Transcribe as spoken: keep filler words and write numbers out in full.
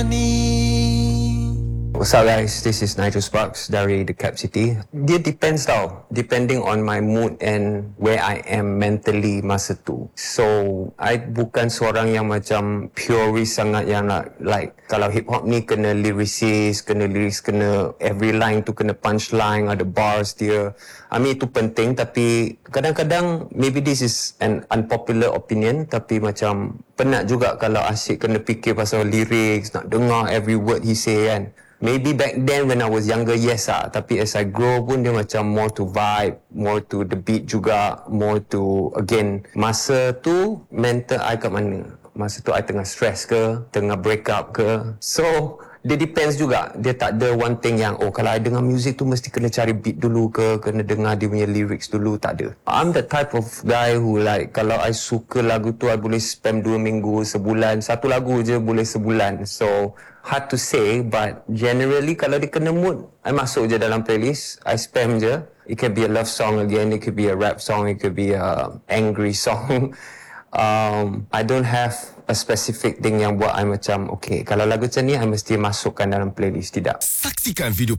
What's up guys, this is Nigel Sparks dari The Cap City. Dia depends tau, depending on my mood and where I am mentally masa tu. So, I bukan seorang yang macam purist sangat yang nak, like, kalau hip hop ni kena lyricist, kena lyrics, kena every line tu kena punchline, ada bars dia. I mean itu penting, tapi kadang-kadang maybe this is an unpopular opinion, tapi macam penat juga kalau asyik kena fikir pasal lyrics, nak dengar every word he say kan. Maybe back then when I was younger, yes ah. Tapi as I grow pun dia macam more to vibe, more to the beat juga, more to, again, masa tu mental I kat mana? Masa tu I tengah stress ke, tengah break up ke. So, dia depends juga. Dia tak ada one thing yang, oh kalau I dengar music tu mesti kena cari beat dulu ke, kena dengar dia punya lyrics dulu, tak ada. I'm the type of guy who like, kalau I suka lagu tu, I boleh spam dua minggu, sebulan. Satu lagu je boleh sebulan. So, hard to say, but generally kalau dia kena mood, I masuk je dalam playlist, I spam je. It can be a love song again, it could be a rap song, it could be a angry song. um, I don't have a specific thing yang buat I macam, okay, kalau lagu macam ni, I mesti masukkan dalam playlist, tidak. Saksikan video